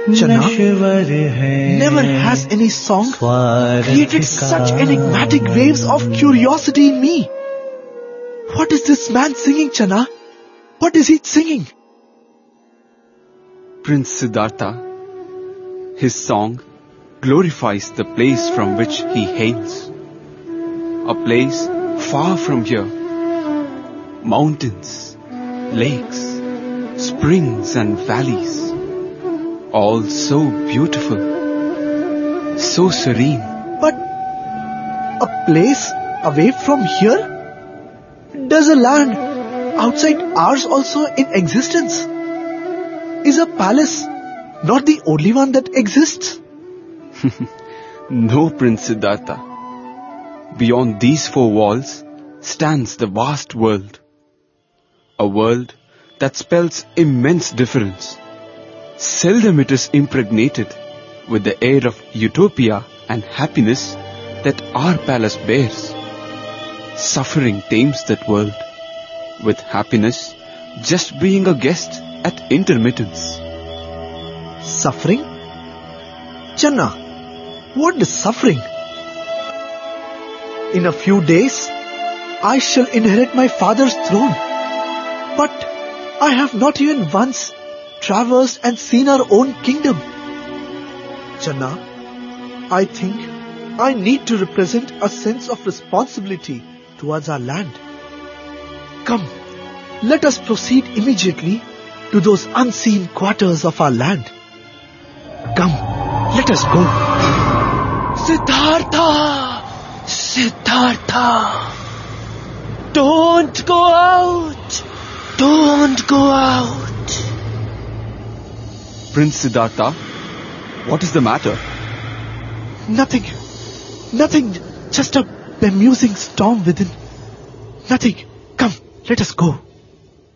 Channa, never has any song created such enigmatic waves of curiosity in me. What is this man singing, Channa? What is he singing? Prince Siddhartha, his song glorifies the place from which he hails. A place far from here. Mountains, lakes, springs and valleys. All so beautiful, so serene. But a place away from here? Does a land outside ours also in existence? Is a palace not the only one that exists? No, Prince Siddhartha. Beyond these four walls stands the vast world. A world that spells immense difference. Seldom it is impregnated with the air of utopia and happiness that our palace bears. Suffering tames that world, with happiness just being a guest at intermittence. Suffering? Channa, what is suffering? In a few days, I shall inherit my father's throne. But I have not even once traversed and seen our own kingdom. Channa, I think I need to represent a sense of responsibility towards our land. Come, let us proceed immediately to those unseen quarters of our land. Come, let us go. Siddhartha! Siddhartha! Don't go out! Don't go out! Prince Siddhartha, what is the matter? Nothing. Just a bemusing storm within. Nothing. Come, let us go.